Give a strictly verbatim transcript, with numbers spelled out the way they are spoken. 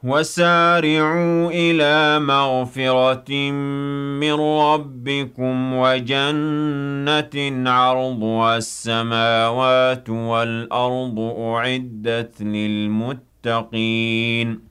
وسارعوا إلى مغفرة من ربكم وجنة عرضها السماوات والأرض أعدت للمتقين